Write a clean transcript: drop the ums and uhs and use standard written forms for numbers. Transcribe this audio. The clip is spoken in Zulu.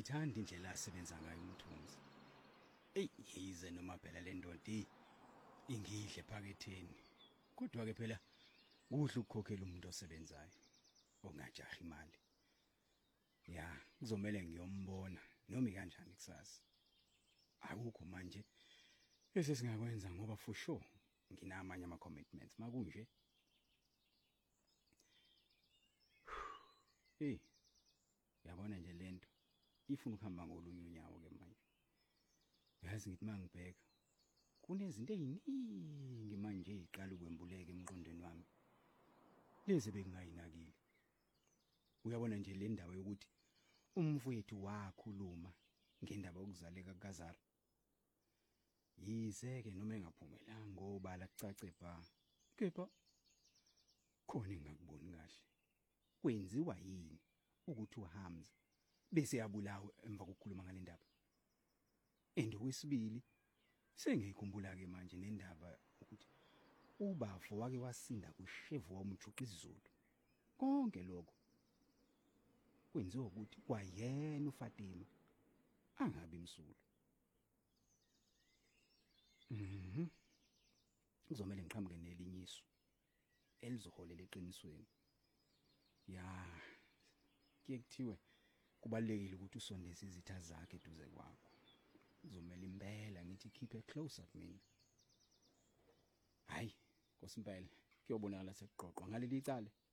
angiyithandi indlela asebenza ngayo uMthunzi. Yize noma phela le ndoda ingidle phaketheni. Kodwa ke phela kuhle ukukhokhela umuntu osebenzayo ongajahi imali. Ya, kuzomela ngiyombona noma kanjani kusasa. Akukho manje esesingakwenza ngoba for sure nginamanye ama commitments makunje. Yabona nje lento ifuna ukuhamba ngolunye unyawo ke manje. Yazi ngithi mangibheka kunezinto eziningi manje eziqala ukwembuleka emqondweni wami. Lezi bengingayinakile. Uyabona nje le ndaba yokuthi umfowethu wakhuluma ngendaba yokuzaleka kaZara. Yize ke noma engaphumelanga ngobala kucace bha. Kepha khona engakuboni kahle. Kwenziwa yini ukuthi uHamza bese yabulawa emva kokukhuluma ngale ndaba? Endowesibili sengiyikhumbula ke manje nendaba ukuthi ubafo wake wasinda kushevu wamjuqa isizulu. Konke lokho kwenziwa ukuthi kwayena uFatima angabi imsulu. Kuzomela ngiqhamuke nelinyiso elizoholela eqinisweni. Ya, kuyekuthiwe kubalekile ukuthi usondeze izitha zakhe eduze kwakho. Kuzomela impela ngithi keep her closer kumina. Hayi, nkosimpela kuyobonakala sekuqoqwa ngaleli icala.